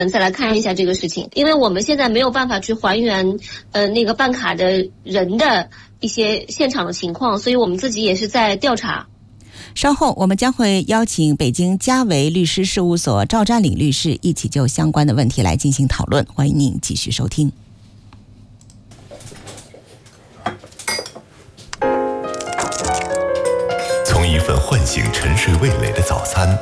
再来看一下这个事情，因为我们现在没有办法去还原那个办卡的人的一些现场的情况，所以我们自己也是在调查。 稍后我们将会邀请北京嘉维律师事务所赵占领律师一起就相关的问题来进行讨论，欢迎您继续收听。 从一份唤醒沉睡味蕾的早餐，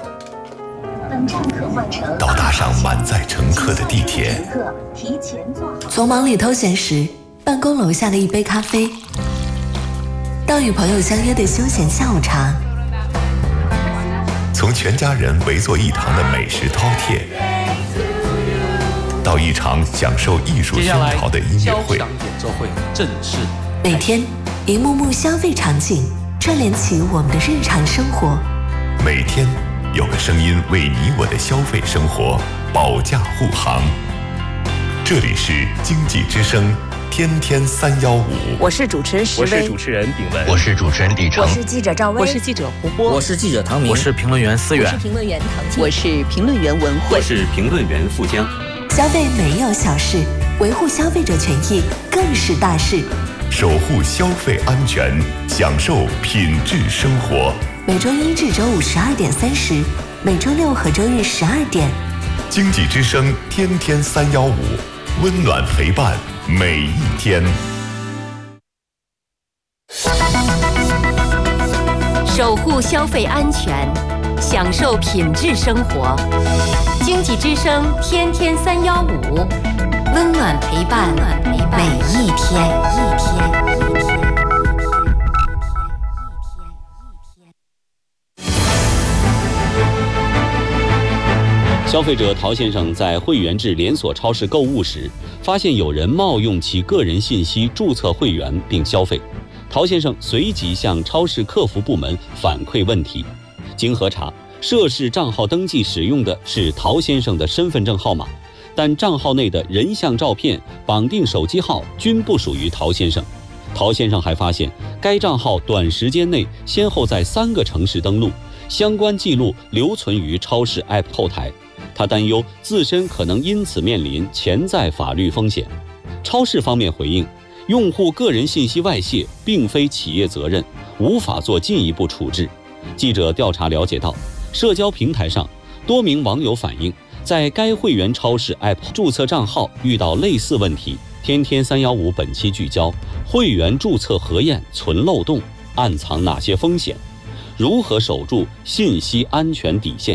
到搭上满载乘客的地铁， 从忙里偷闲时办公楼下的一杯咖啡，到与朋友相约的休闲下午茶， 从全家人围坐一堂的美食饕餮，到一场享受艺术熏陶的音乐会， 交响演奏会正式。 每天一幕幕消费场景串联起我们的日常生活， 每天有个声音为你我的消费生活保驾护航。这里是经济之声天天315， 我是主持人石威， 我是主持人炳文， 我是主持人李成， 我是记者赵薇， 我是记者胡波， 我是记者唐明， 我是评论员思远， 我是评论员唐静， 我是评论员文慧， 我是评论员富江。 消费没有小事，维护消费者权益更是大事。 守护消费安全，享受品质生活。 每周一至周五12点30，每周六和周日12点。 经济之声天天315，温暖陪伴每一天。 守护消费安全，享受品质生活。经济之声天天315，温暖陪伴每一天。 消费者陶先生在会员制连锁超市购物时，发现有人冒用其个人信息注册会员并消费。陶先生随即向超市客服部门反馈问题。经核查，涉事账号登记使用的是陶先生的身份证号码，但账号内的人像照片、绑定手机号均不属于陶先生。陶先生还发现，该账号短时间内先后在3个城市登录，相关记录留存于超市 App 后台。他担忧自身可能因此面临潜在法律风险。超市方面回应，用户个人信息外泄并非企业责任，无法做进一步处置。记者调查了解到，社交平台上多名网友反映，在该会员超市 App 注册账号遇到类似问题。天天315本期聚焦：会员注册核验存漏洞，暗藏哪些风险？如何守住信息安全底线？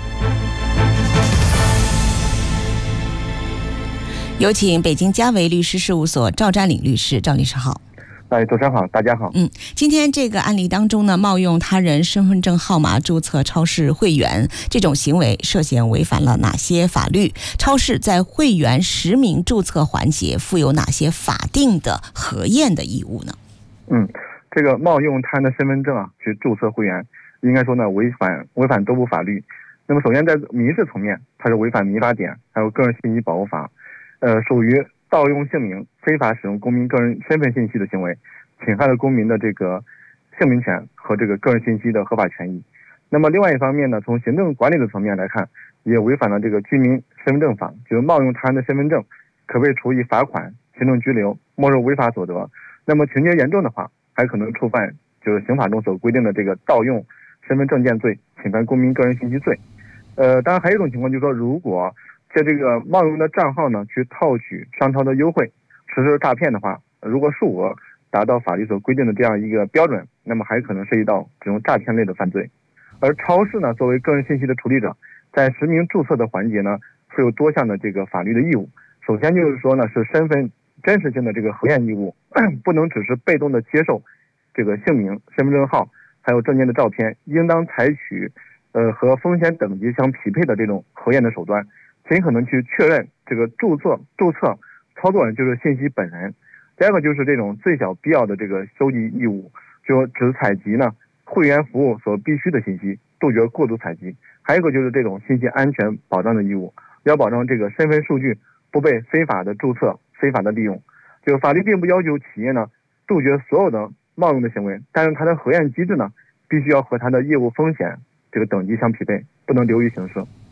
有请北京嘉维律师事务所赵占领律师。赵律师好。 主持人好，大家好。 今天这个案例当中呢，冒用他人身份证号码注册超市会员这种行为涉嫌违反了哪些法律？超市在会员实名注册环节负有哪些法定的核验的义务呢？ 这个冒用他人的身份证去注册会员，应该说呢违反多部法律。那么首先在民事层面，它是违反民法典还有个人信息保护法，属于盗用姓名、非法使用公民个人身份信息的行为，侵害了公民的这个姓名权和这个个人信息的合法权益。那么另外一方面呢，从行政管理的层面来看，也违反了这个居民身份证法，就是冒用他人的身份证，可被处以罚款、行政拘留、没收违法所得。那么情节严重的话，还可能触犯就是刑法中所规定的这个盗用身份证件罪、侵犯公民个人信息罪。当然还有一种情况就是说，如果借这个冒用的账号呢去套取商超的优惠，实施诈骗的话，如果数额达到法律所规定的这样一个标准，那么还可能涉及到这种诈骗类的犯罪。而超市呢作为个人信息的处理者，在实名注册的环节呢负有多项的这个法律的义务。首先就是说呢，是身份真实性的这个核验义务，不能只是被动的接受这个姓名、身份证号还有证件的照片，应当采取和风险等级相匹配的这种核验的手段，尽可能去确认这个注册操作人就是信息本人。第二个就是这种最小必要的这个收集义务，就只采集呢会员服务所必须的信息，杜绝过度采集。还有一个就是这种信息安全保障的义务，要保证这个身份数据不被非法的注册、非法的利用。就法律并不要求企业呢杜绝所有的冒用的行为，但是它的核验机制呢必须要和它的业务风险这个等级相匹配，不能流于形式。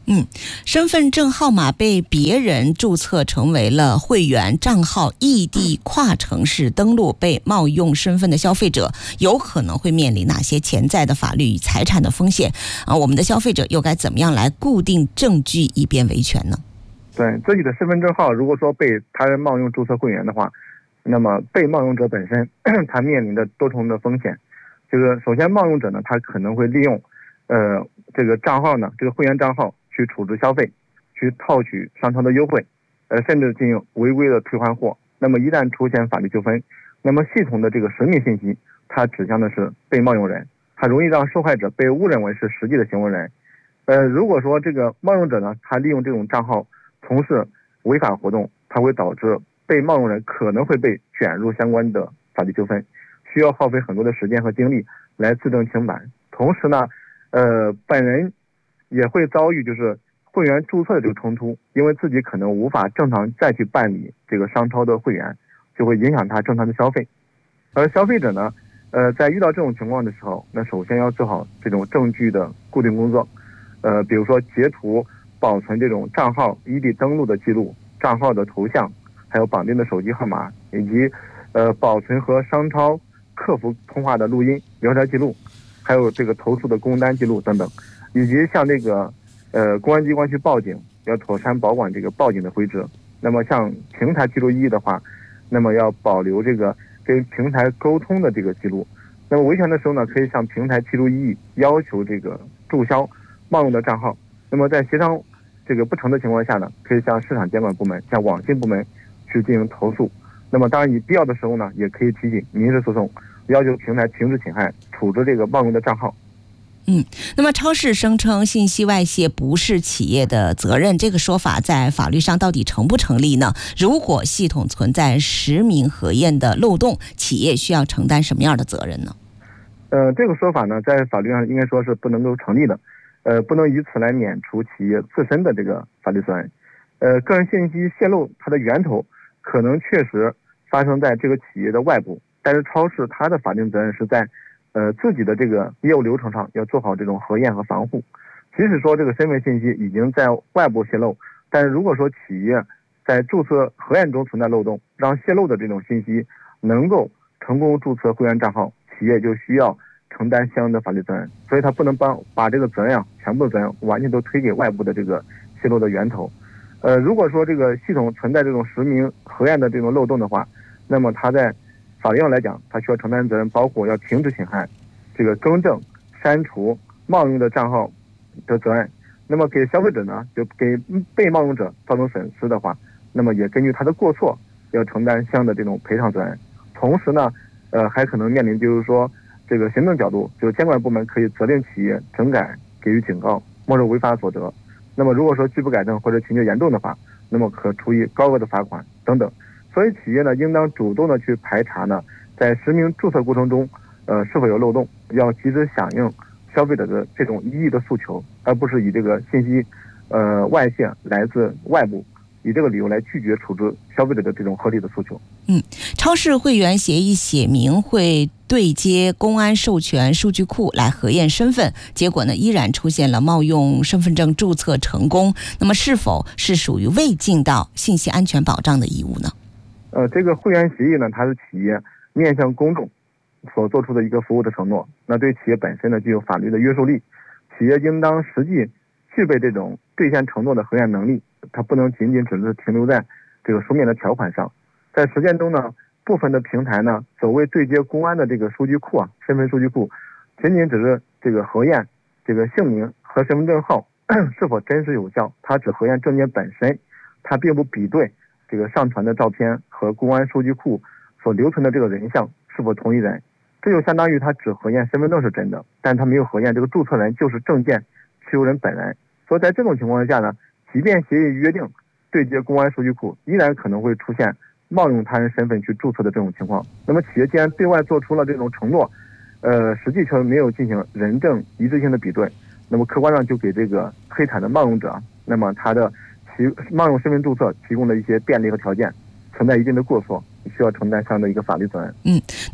身份证号码被别人注册成为了会员账号，异地跨城市登录被冒用身份的消费者，有可能会面临哪些潜在的法律与财产的风险我们的消费者又该怎么样来固定证据以便维权呢？ 对，自己的身份证号如果说被他人冒用注册会员的话，那么被冒用者本身他面临的多重的风险，就是首先冒用者呢，他可能会利用这个账号呢，这个会员账号去处置消费，去套取商超的优惠，甚至进行违规的退换货。那么一旦出现法律纠纷，那么系统的这个实名信息，它指向的是被冒用人，它容易让受害者被误认为是实际的行为人。如果说这个冒用者呢，他利用这种账号从事违法活动，它会导致被冒用人可能会被卷入相关的法律纠纷，需要耗费很多的时间和精力来自证清白。同时呢，本人也会遭遇就是会员注册的这个冲突，因为自己可能无法正常再去办理这个商超的会员，就会影响他正常的消费。而消费者呢，在遇到这种情况的时候，那首先要做好这种证据的固定工作，比如说截图保存这种账号异地登录的记录、账号的头像，还有绑定的手机号码，以及保存和商超客服通话的录音、聊天记录，还有这个投诉的工单记录等等，以及向这个公安机关去报警，要妥善保管这个报警的回执。那么像平台记录异议的话，那么要保留这个跟平台沟通的这个记录。那么维权的时候呢，可以向平台提出异议，要求这个注销冒用的账号。那么在协商这个不成的情况下呢，可以向市场监管部门、向网信部门去进行投诉。那么当然，以必要的时候呢，也可以提起民事诉讼，要求平台停止侵害，处置这个冒用的账号。 那么超市声称信息外泄不是企业的责任，这个说法在法律上到底成不成立呢？如果系统存在实名核验的漏洞，企业需要承担什么样的责任呢？ 这个说法呢，在法律上应该说是不能够成立的，不能以此来免除企业自身的这个法律责任。个人信息泄露它的源头可能确实发生在这个企业的外部，但是超市它的法定责任是在自己的这个业务流程上要做好这种核验和防护。即使说这个身份信息已经在外部泄露，但是如果说企业在注册核验中存在漏洞，让泄露的这种信息能够成功注册会员账号，企业就需要承担相应的法律责任。所以他不能把这个责任全部的责任完全都推给外部的这个泄露的源头。如果说这个系统存在这种实名核验的这种漏洞的话，那么他在法律上来讲，他需要承担责任，包括要停止侵害、这个更正、删除冒用的账号的责任。那么给消费者呢，就给被冒用者造成损失的话，那么也根据他的过错要承担相应的这种赔偿责任。同时呢，还可能面临就是说这个行政角度，就是监管部门可以责令企业整改、给予警告、没收违法所得。那么如果说拒不改正或者情节严重的话，那么可处以高额的罚款等等。所以企业呢，应当主动的去排查呢，在实名注册过程中，是否有漏洞，要及时响应消费者的这种异议的诉求，而不是以这个信息，外泄来自外部，以这个理由来拒绝处置消费者的这种合理的诉求。 超市会员协议写明会对接公安授权数据库来核验身份，结果呢依然出现了冒用身份证注册成功，那么是否是属于未尽到信息安全保障的义务呢？ 这个会员协议呢，它是企业面向公众所做出的一个服务的承诺，那对企业本身呢具有法律的约束力。企业应当实际具备这种兑现承诺的核验能力，它不能仅仅只是停留在这个书面的条款上。在实践中呢，部分的平台呢，所谓对接公安的这个数据库身份数据库，仅仅只是这个核验这个姓名和身份证号是否真实有效，它只核验证件本身，它并不比对这个上传的照片和公安数据库所留存的这个人像是否同一人。这就相当于他只核验身份证是真的，但他没有核验这个注册人就是证件持有人本人。所以在这种情况下呢，即便协议约定对接公安数据库，依然可能会出现冒用他人身份去注册的这种情况。那么企业既然对外做出了这种承诺，实际却没有进行人证一致性的比对，那么客观上就给这个黑产的冒用者，那么他的冒用身份注册提供了一些便利和条件，存在一定的过错，需要承担相应的一个法律责任。 那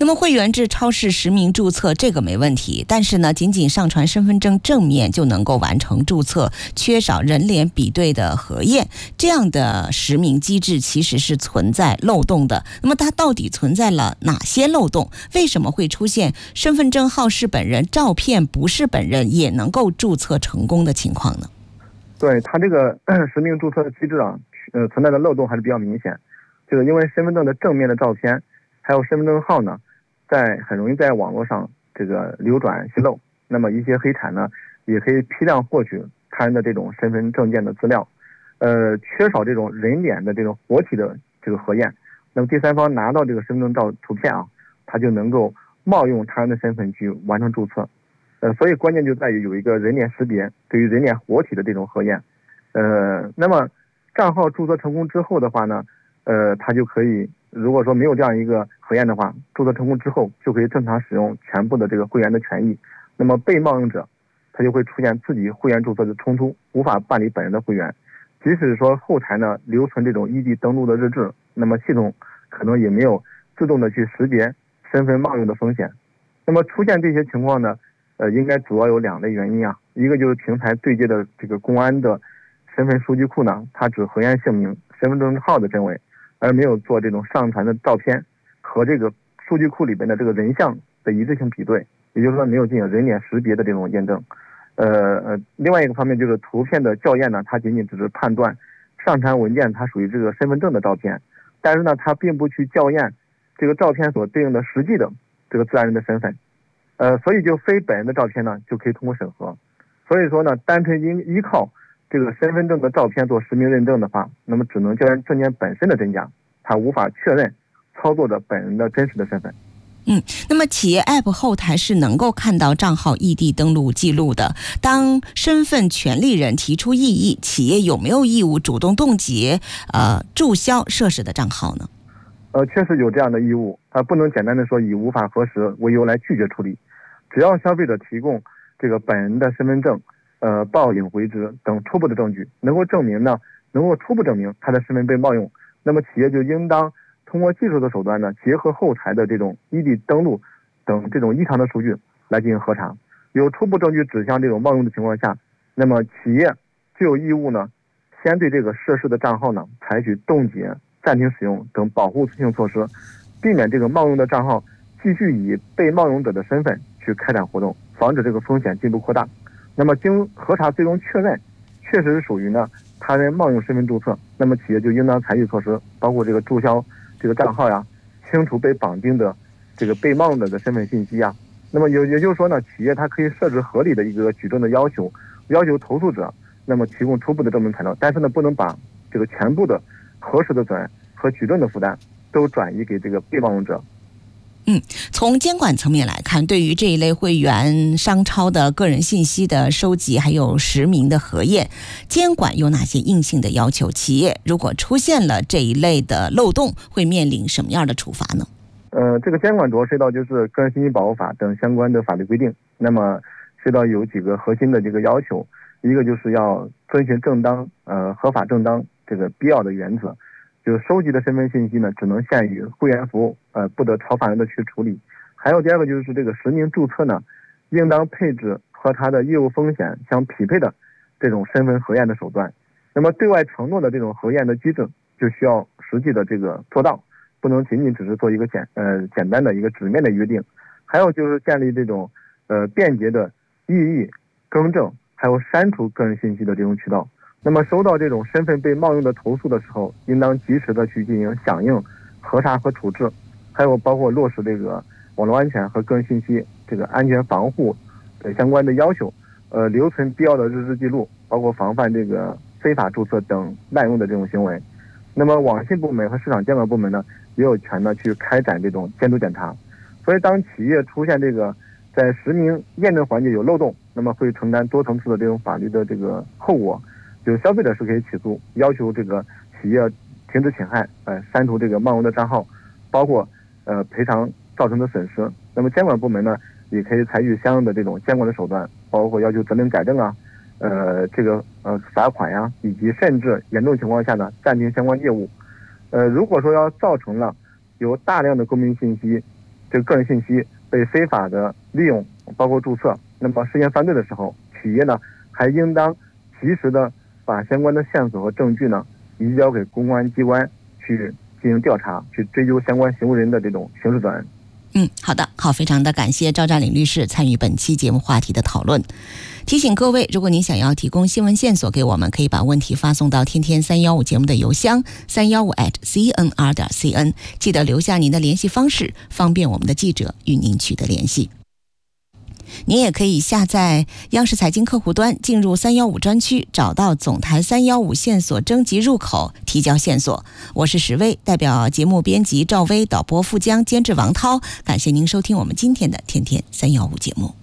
那么会员制超市实名注册这个没问题，但是呢，仅仅上传身份证正面就能够完成注册，缺少人脸比对的核验，这样的实名机制其实是存在漏洞的。那么它到底存在了哪些漏洞？为什么会出现身份证号是本人，照片不是本人也能够注册成功的情况呢？ 对，它这个实名注册的机制啊，存在的漏洞还是比较明显。这个因为身份证的正面的照片还有身份证号呢，很容易在网络上这个流转泄露，那么一些黑产呢也可以批量获取他人的这种身份证件的资料，缺少这种人脸的这种活体的这个核验，那么第三方拿到这个身份证图片啊，他就能够冒用他人的身份去完成注册，所以关键就在于有一个人脸识别，对于人脸活体的这种核验，那么账号注册成功之后的话呢，他就可以，如果说没有这样一个核验的话，注册成功之后就可以正常使用全部的这个会员的权益。那么被冒用者，他就会出现自己会员注册的冲突，无法办理本人的会员。即使说后台呢留存这种异地登录的日志，那么系统可能也没有自动的去识别身份冒用的风险。那么出现这些情况呢，应该主要有2类原因啊，一个就是平台对接的这个公安的身份数据库呢，它只核验姓名、身份证号的真伪，而没有做这种上传的照片和这个数据库里边的这个人像的一致性比对，也就是说没有进行人脸识别的这种验证。另外一个方面就是图片的校验呢，它仅仅只是判断上传文件它属于这个身份证的照片，但是呢，它并不去校验这个照片所对应的实际的这个自然人的身份，所以就非本人的照片呢就可以通过审核。所以说呢，单纯依靠这个身份证的照片做实名认证的话，那么只能校验证件本身的真假，它无法确认操作者本人的真实的身份。 那么企业 App 后台是能够看到账号异地登录记录的。当身份权利人提出异议，企业有没有义务主动冻结、注销涉事的账号呢？ 确实有这样的义务，它不能简单的说以无法核实为由来拒绝处理。只要消费者提供这个本人的身份证、报领回执等初步的证据，能够初步证明他的身份被冒用，那么企业就应当通过技术的手段呢，结合后台的这种异地登录等这种异常的数据来进行核查。有初步证据指向这种冒用的情况下，那么企业就有义务呢，先对这个涉事的账号呢采取冻结、暂停使用等保护性措施，避免这个冒用的账号继续以被冒用者的身份去开展活动，防止这个风险进一步扩大。那么经核查最终确认确实是属于呢他人冒用身份注册，那么企业就应当采取措施，包括这个注销这个账号呀，清除被绑定的这个被冒用者的身份信息呀。那么也就是说呢，企业它可以设置合理的一个举证的要求投诉者那么提供初步的证明材料，但是呢不能把这个全部的核实的责任和举证的负担都转移给这个被冒用者。 从监管层面来看，对于这一类会员商超的个人信息的收集还有实名的核验，监管有哪些硬性的要求？企业如果出现了这一类的漏洞，会面临什么样的处罚呢？ 这个监管主要涉及到就是个人信息保护法等相关的法律规定，那么涉及到有几个核心的这个要求，一个就是要遵循正当合法正当这个必要的原则，就是收集的身份信息呢只能限于会员服务，不得超范围的去处理。还有第二个就是这个实名注册呢，应当配置和它的业务风险相匹配的这种身份核验的手段。那么对外承诺的这种核验的机制就需要实际的这个做到，不能仅仅只是做一个简单的一个纸面的约定。还有就是建立这种便捷的异议、更正还有删除个人信息的这种渠道。那么收到这种身份被冒用的投诉的时候，应当及时的去进行响应、核查和处置。还有包括落实这个网络安全和个人信息这个安全防护等相关的要求，留存必要的日志记录，包括防范这个非法注册等滥用的这种行为。那么网信部门和市场监管部门呢，也有权呢去开展这种监督检查。所以当企业出现这个在实名验证环节有漏洞，那么会承担多层次的这种法律的这个后果。就是消费者是可以起诉，要求这个企业停止侵害，删除这个冒用的账号，包括赔偿造成的损失。那么监管部门呢，也可以采取相应的这种监管的手段，包括要求责任改正啊，罚款呀，以及甚至严重情况下呢暂停相关业务。如果说要造成了有大量的公民信息这个个人信息被非法的利用，包括注册，那么实现犯罪的时候，企业呢还应当及时的把相关的线索和证据呢移交给公安机关去进行调查，去追究相关行为人的这种刑事责任。 好的，非常的感谢赵占领律师参与本期节目话题的讨论。提醒各位，如果您想要提供新闻线索给我们，可以把问题发送到天天315节目的邮箱315@cnr.cn， 记得留下您的联系方式，方便我们的记者与您取得联系。您也可以下载央视财经客户端，进入315专区，找到总台315线索征集入口，提交线索。我是石薇，代表节目编辑赵薇、导播付江、监制王涛，感谢您收听我们今天的天天315节目。